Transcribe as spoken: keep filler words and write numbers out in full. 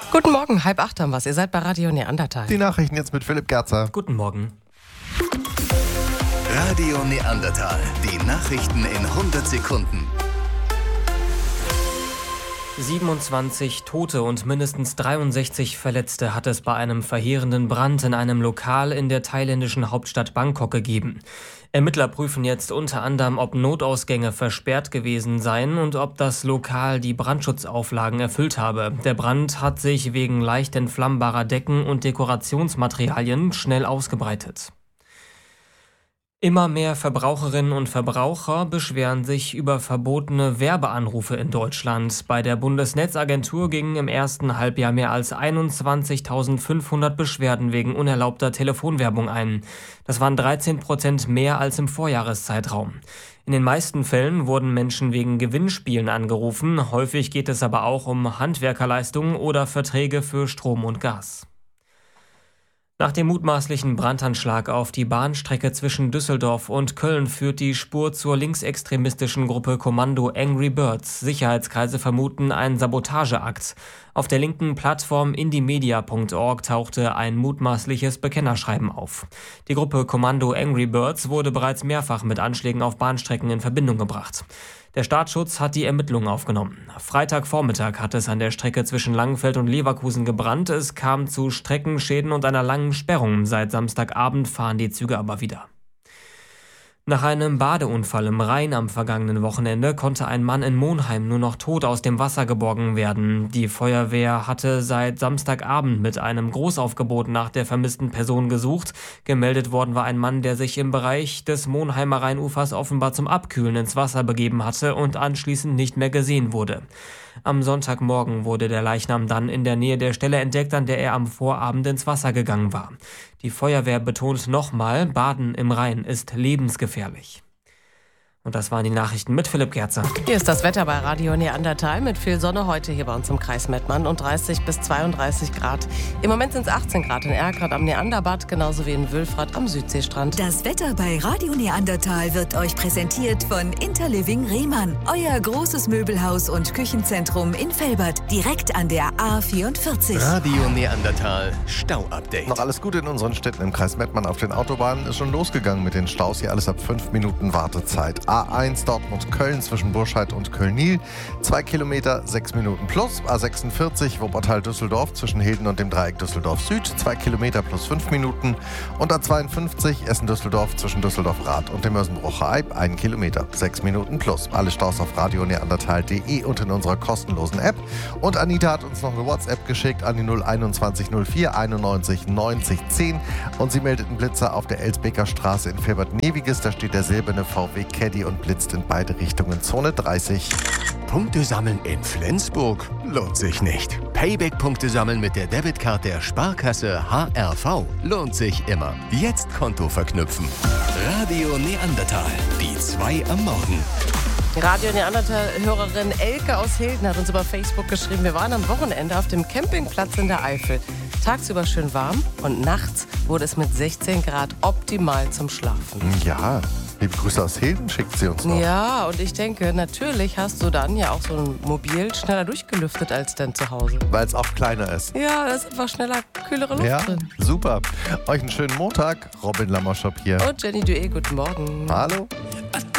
Guten Morgen, halb acht haben wir's. Ihr seid bei Radio Neandertal. Die Nachrichten jetzt mit Philipp Gerzer. Guten Morgen. Radio Neandertal. Die Nachrichten in hundert Sekunden. siebenundzwanzig Tote und mindestens dreiundsechzig Verletzte hat es bei einem verheerenden Brand in einem Lokal in der thailändischen Hauptstadt Bangkok gegeben. Ermittler prüfen jetzt unter anderem, ob Notausgänge versperrt gewesen seien und ob das Lokal die Brandschutzauflagen erfüllt habe. Der Brand hat sich wegen leicht entflammbarer Decken und Dekorationsmaterialien schnell ausgebreitet. Immer mehr Verbraucherinnen und Verbraucher beschweren sich über verbotene Werbeanrufe in Deutschland. Bei der Bundesnetzagentur gingen im ersten Halbjahr mehr als einundzwanzigtausendfünfhundert Beschwerden wegen unerlaubter Telefonwerbung ein. Das waren dreizehn Prozent mehr als im Vorjahreszeitraum. In den meisten Fällen wurden Menschen wegen Gewinnspielen angerufen. Häufig geht es aber auch um Handwerkerleistungen oder Verträge für Strom und Gas. Nach dem mutmaßlichen Brandanschlag auf die Bahnstrecke zwischen Düsseldorf und Köln führt die Spur zur linksextremistischen Gruppe Kommando Angry Birds. Sicherheitskreise vermuten einen Sabotageakt. Auf der linken Plattform indymedia punkt org tauchte ein mutmaßliches Bekennerschreiben auf. Die Gruppe Kommando Angry Birds wurde bereits mehrfach mit Anschlägen auf Bahnstrecken in Verbindung gebracht. Der Staatsschutz hat die Ermittlungen aufgenommen. Freitagvormittag hat es an der Strecke zwischen Langenfeld und Leverkusen gebrannt. Es kam zu Streckenschäden und einer langen Sperrung. Seit Samstagabend fahren die Züge aber wieder. Nach einem Badeunfall im Rhein am vergangenen Wochenende konnte ein Mann in Monheim nur noch tot aus dem Wasser geborgen werden. Die Feuerwehr hatte seit Samstagabend mit einem Großaufgebot nach der vermissten Person gesucht. Gemeldet worden war ein Mann, der sich im Bereich des Monheimer Rheinufers offenbar zum Abkühlen ins Wasser begeben hatte und anschließend nicht mehr gesehen wurde. Am Sonntagmorgen wurde der Leichnam dann in der Nähe der Stelle entdeckt, an der er am Vorabend ins Wasser gegangen war. Die Feuerwehr betont nochmal, Baden im Rhein ist lebensgefährlich. Und das waren die Nachrichten mit Philipp Gerzer. Hier ist das Wetter bei Radio Neandertal mit viel Sonne heute hier bei uns im Kreis Mettmann und dreißig bis zweiunddreißig Grad. Im Moment sind es achtzehn Grad in Erkrath am Neanderbad, genauso wie in Wülfrath am Südseestrand. Das Wetter bei Radio Neandertal wird euch präsentiert von Interliving Rehmann. Euer großes Möbelhaus und Küchenzentrum in Velbert, direkt an der A vierundvierzig. Radio Neandertal Stau-Update. Noch alles Gute in unseren Städten im Kreis Mettmann. Auf den Autobahnen ist schon losgegangen mit den Staus. Hier alles ab fünf Minuten Wartezeit. A eins Dortmund-Köln zwischen Burscheid und Köln-Nil, zwei Kilometer, sechs Minuten plus. A sechsundvierzig Wuppertal-Düsseldorf zwischen Hilden und dem Dreieck Düsseldorf-Süd, zwei Kilometer plus fünf Minuten. Und A zweiundfünfzig Essen-Düsseldorf zwischen Düsseldorf-Rath und dem Mörsenbrucher Eib, ein Kilometer, sechs Minuten plus. Alle Staus auf radio neandertal punkt de und in unserer kostenlosen App. Und Anita hat uns noch eine WhatsApp geschickt an die null einundzwanzig null vier einundneunzig neunzig zehn und sie meldet einen Blitzer auf der Elsbeker Straße in Velbert-Neviges. Da steht der silberne V W Caddy und blitzt in beide Richtungen. Zone dreißig. Punkte sammeln in Flensburg lohnt sich nicht. Payback-Punkte sammeln mit der Debitkarte der Sparkasse H R V lohnt sich immer. Jetzt Konto verknüpfen. Radio Neandertal, die zwei am Morgen. Die Radio Neandertal-Hörerin Elke aus Hilden hat uns über Facebook geschrieben, wir waren am Wochenende auf dem Campingplatz in der Eifel. Tagsüber schön warm und nachts wurde es mit sechzehn Grad optimal zum Schlafen. Ja, liebe Grüße aus Hilden schickt sie uns noch. Ja, und ich denke, natürlich hast du dann ja auch so ein Mobil schneller durchgelüftet als denn zu Hause. Weil es auch kleiner ist. Ja, da ist einfach schneller kühlere Luft Ja, drin. super. Euch einen schönen Montag. Robin Lammerschop hier. Und Jenny Dué, guten Morgen. Hallo.